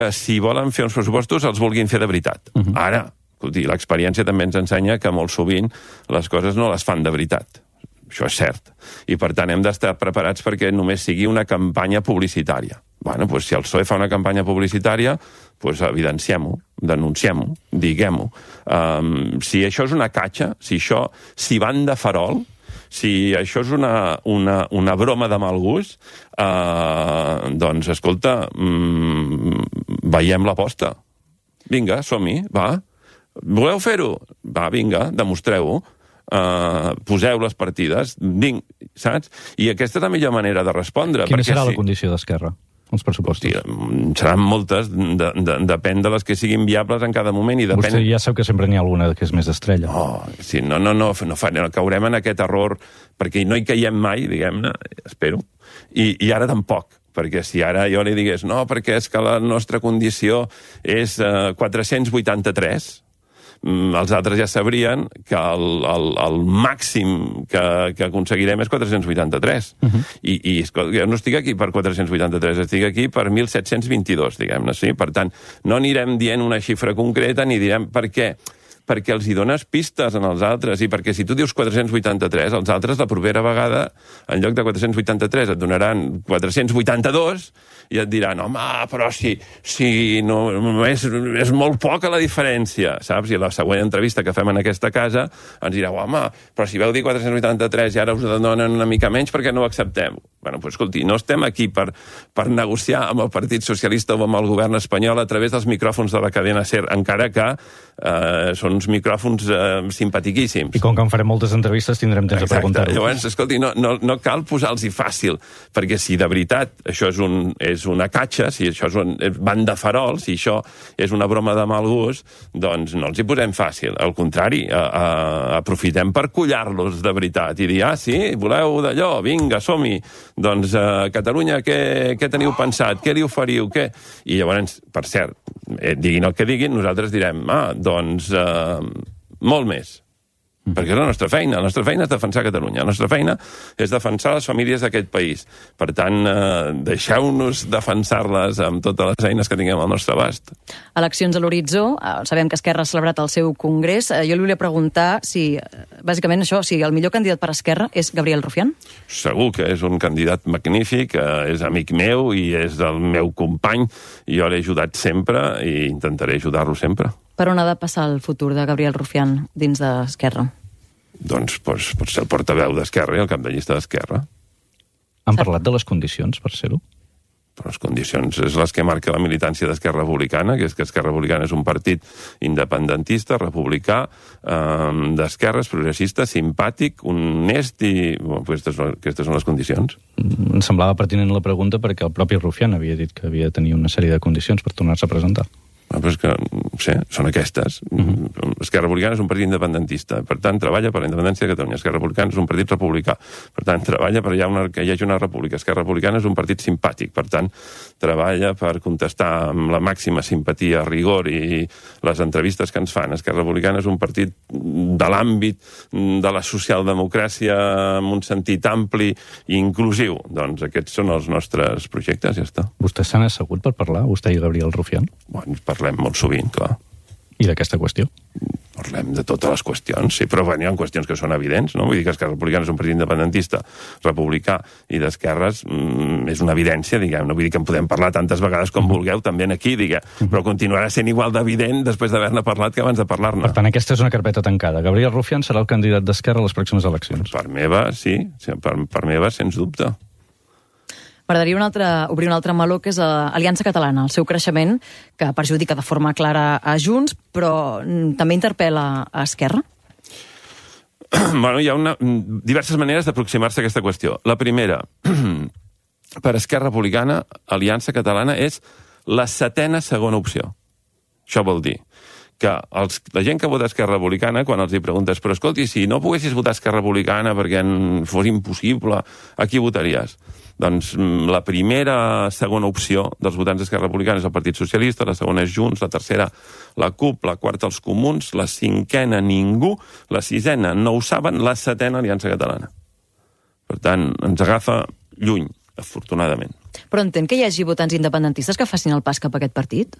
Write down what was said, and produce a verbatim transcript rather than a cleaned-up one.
si volen fer uns pressupostos els vulguin fer de veritat. Uh-huh. Ara, l'experiència també ens ensenya que molt sovint les coses no les fan de veritat. Això és cert. I, per tant, hem d'estar preparats perquè només sigui una campanya publicitària. Bueno, doncs, si el P S O E fa una campanya publicitària, doncs evidenciem-ho, denunciem-ho, diguem-ho. Um, si això és una catxa, si això, si van de farol, si això és una, una, una broma de mal gust, uh, doncs, escolta, um, veiem l'aposta. Vinga, som-hi, va. Voleu fer-ho? Va, vinga, demostreu-ho. Uh, poseu les partides, vinc, saps? I aquesta és la millor manera de respondre. Quina serà si... la condició d'Esquerra? Els pressupostos? Hòstia, seran moltes, de, de, depèn de les que siguin viables en cada moment. I depèn... Vostè ja sap que sempre n'hi ha alguna que és més estrella. Oh, sí, no, no, no, no, fa, no caurem en aquest error, perquè no hi caiem mai, diguem-ne, espero, i, i ara tampoc. Perquè si ara jo li digués, no, perquè és que la nostra condició és uh, quatre-cents vuitanta-tres, els altres ja sabrien que el, el, el màxim que, que aconseguirem és quatre-cents vuitanta-tres. Uh-huh. I, i jo no estic aquí per quatre-cents vuitanta-tres, estic aquí per mil set-cents vint-i-dos, diguem-ne, sí? Per tant, no anirem dient una xifra concreta ni direm per què. Perquè els hi dones pistes en els altres, i perquè si tu dius quatre-cents vuitanta-tres, els altres la propera vegada, en lloc de quatre-cents vuitanta-tres, et donaran quatre-cents vuitanta-dos, i et diran, home, però si, si no, és, és molt poca la diferència, saps? I a la següent entrevista que fem en aquesta casa ens dirà, home, però si veu dir quatre-cents vuitanta-tres i ara us donen una mica menys, per què no ho acceptem? Bueno, doncs, escolti, no estem aquí per, per negociar amb el Partit Socialista o amb el govern espanyol a través dels micròfons de la cadena SER, encara que eh, són uns micròfons eh, simpatiquíssims. I com que en farem moltes entrevistes tindrem temps Exacte. de preguntar-ho. Llavors, escolti, no, no, no cal posar-los fàcil, perquè si de veritat això és, un, és una catxa, si això és un, van de farol, si això és una broma de mal gust, doncs no els hi posem fàcil. Al contrari, a, a, aprofitem per collar-los de veritat i dir, ah, sí, voleu d'allò, vinga, som-hi. Doncs, a uh, Catalunya, què, què teniu pensat? Què li oferiu? Què? I llavors, per cert, eh, diguin el que diguin, nosaltres direm, ah, doncs, uh, molt més. Perquè és la nostra feina. La nostra feina és defensar Catalunya. La nostra feina és defensar les famílies d'aquest país. Per tant, eh, deixeu-nos defensar-les amb totes les eines que tinguem al nostre abast. Eleccions a l'horitzó. Sabem que Esquerra ha celebrat el seu congrés. Jo li volia preguntar si, bàsicament això, si el millor candidat per Esquerra és Gabriel Rufián? Segur que és un candidat magnífic, és amic meu i és el meu company. Jo l'he ajudat sempre i intentaré ajudar-lo sempre. Per on ha de passar el futur de Gabriel Rufián dins d'Esquerra? Doncs pots, pots ser el portaveu d'Esquerra i el cap de llista d'Esquerra. Han parlat de les condicions per ser-ho? Però les condicions és les que marca la militància d'Esquerra Republicana, que és que Esquerra Republicana és un partit independentista, republicà, eh, d'esquerres, progressista, simpàtic, honest i... Bueno, aquestes, aquestes són les condicions. Em semblava pertinent la pregunta perquè el propi Rufián havia dit que havia de tenir una sèrie de condicions per tornar-se a presentar. Però és que, sí, són aquestes. Uh-huh. Esquerra Republicana és un partit independentista, per tant, treballa per la independència de Catalunya. Esquerra Republicana és un partit republicà, per tant, treballa per una, que hi hagi una república. Esquerra Republicana és un partit simpàtic, per tant, treballa per contestar amb la màxima simpatia, rigor i les entrevistes que ens fan. Esquerra Republicana és un partit de l'àmbit de la socialdemocràcia en un sentit ampli i inclusiu. Doncs aquests són els nostres projectes, ja està. Vostès s'han assegut per parlar, vostè i Gabriel Rufián? Bueno, parlem molt sovint, clar. I d'aquesta qüestió? Parlem de totes les qüestions, sí, però bueno, hi ha qüestions que són evidents, no? Vull dir que Esquerra Republicana és un partit independentista, republicà i d'esquerres, mm, és una evidència, diguem, no vull dir que en podem parlar tantes vegades com uh-huh. vulgueu, també aquí, diguem, uh-huh. però continuarà sent igual d'evident després d'haver-ne parlat que abans de parlar-ne. Per tant, aquesta és una carpeta tancada. Gabriel Rufián serà el candidat d'Esquerra a les pròximes eleccions. Per meva, sí, per, per meva, sens dubte. M'agradaria un altre, obrir un altre meló, que és l'Aliança Catalana, el seu creixement, que perjudica de forma clara a Junts, però també interpel·la a Esquerra? Bueno, hi ha una, diverses maneres d'aproximar-se a aquesta qüestió. La primera, per Esquerra Republicana, Aliança Catalana és la setena segona opció. Això vol dir que els, la gent que vota Esquerra Republicana, quan els hi preguntes, però escolti, si no poguessis votar Esquerra Republicana perquè fos impossible, a qui votaries? Doncs la primera, segona opció dels votants d'Esquerra Republicana és el Partit Socialista, la segona és Junts, la tercera la CUP, la quarta els Comuns, la cinquena ningú, la sisena no ho saben, la setena Aliança Catalana. Per tant, ens agafa lluny. afortunadament. Però entén que hi hagi votants independentistes que facin el pas cap a aquest partit?